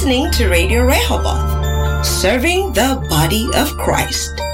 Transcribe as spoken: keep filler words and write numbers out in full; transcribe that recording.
listening to Radio Rehoboth, serving the body of Christ.